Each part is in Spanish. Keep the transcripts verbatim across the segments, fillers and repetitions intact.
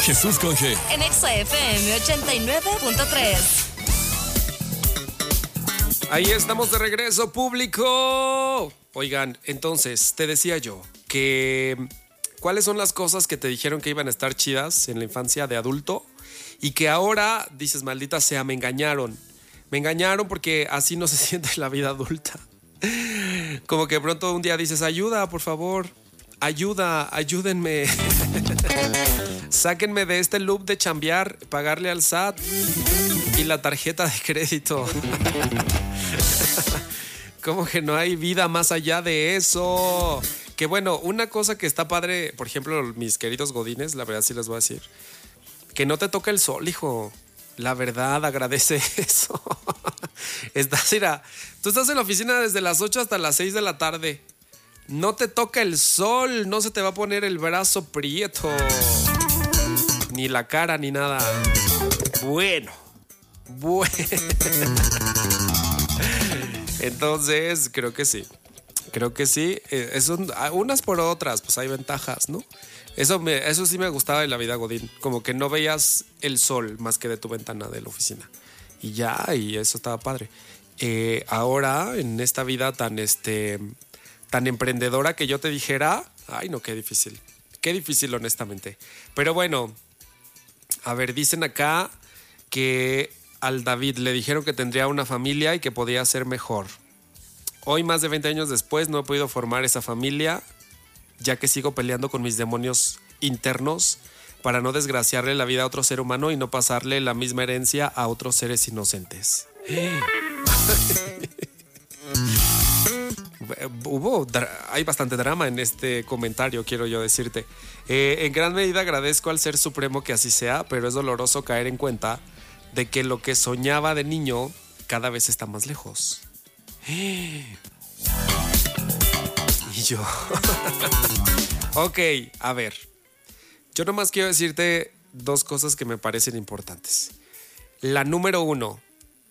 Jesús con G. En Exa F M ochenta y nueve punto tres. Ahí estamos de regreso, público. Oigan, entonces, te decía yo que ¿cuáles son las cosas que te dijeron que iban a estar chidas en la infancia de adulto? Y que ahora dices, maldita sea, me engañaron. Me engañaron porque así no se siente la vida adulta. Como que de pronto un día dices, ayuda, por favor. Ayuda, ayúdenme. Sáquenme de este loop de chambear, pagarle al S A T y la tarjeta de crédito. Como que no hay vida más allá de eso. Que bueno, una cosa que está padre, por ejemplo, mis queridos godines, la verdad sí les voy a decir, que no te toca el sol, hijo. La verdad, agradece eso. Estás, mira, tú estás en la oficina desde las ocho hasta las seis de la tarde. No te toca el sol, no se te va a poner el brazo prieto. Ni la cara, ni nada. Bueno, bueno. Entonces, creo que sí. Creo que sí. Es un, unas por otras, pues hay ventajas, ¿no? Eso, me, eso sí me gustaba de la vida godín. Como que no veías el sol más que de tu ventana de la oficina. Y ya, y eso estaba padre. Eh, ahora, en esta vida tan, este, tan emprendedora que yo te dijera, ay no, qué difícil. Qué difícil, honestamente. Pero bueno, a ver, dicen acá que al David le dijeron que tendría una familia y que podía ser mejor. Hoy, más de veinte años después, no he podido formar esa familia, ya que sigo peleando con mis demonios internos para no desgraciarle la vida a otro ser humano y no pasarle la misma herencia a otros seres inocentes. Hubo, hay bastante drama en este comentario, quiero yo decirte. Eh, en gran medida agradezco al Ser Supremo que así sea, pero es doloroso caer en cuenta de que lo que soñaba de niño cada vez está más lejos. Y yo... Ok, a ver. Yo nomás quiero decirte dos cosas que me parecen importantes. La número uno,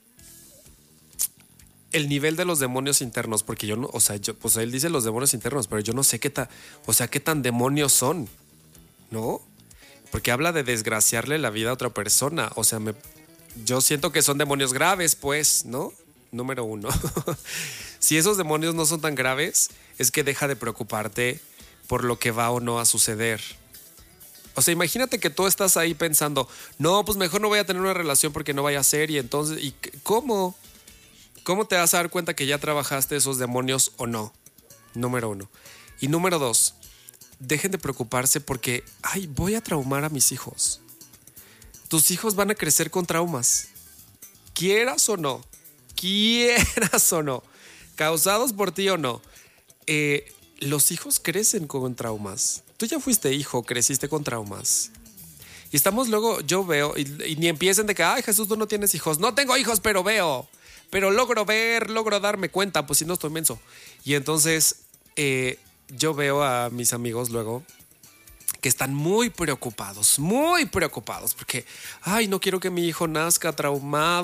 el nivel de los demonios internos, porque yo no, o sea, yo, pues él dice los demonios internos, pero yo no sé qué tan, o sea, qué tan demonios son, ¿no? Porque habla de desgraciarle la vida a otra persona, o sea, me, yo siento que son demonios graves, pues, ¿no? Número uno. Si esos demonios no son tan graves, es que deja de preocuparte por lo que va o no a suceder. O sea, imagínate que tú estás ahí pensando, no, pues mejor no voy a tener una relación porque no vaya a ser, y entonces, ¿y cómo? ¿Cómo te vas a dar cuenta que ya trabajaste esos demonios o no? Número uno. Y número dos, dejen de preocuparse porque, ay, voy a traumar a mis hijos. Tus hijos van a crecer con traumas. Quieras o no. Quieras o no. Causados por ti o no. Eh, los hijos crecen con traumas. Tú ya fuiste hijo, creciste con traumas. Y estamos luego, yo veo, y, y ni empiecen de que, ay, Jesús, tú no tienes hijos. No tengo hijos, pero veo. Pero logro ver, logro darme cuenta, pues si no estoy menso. Y entonces eh, yo veo a mis amigos luego que están muy preocupados, muy preocupados, porque, ay, no quiero que mi hijo nazca traumado.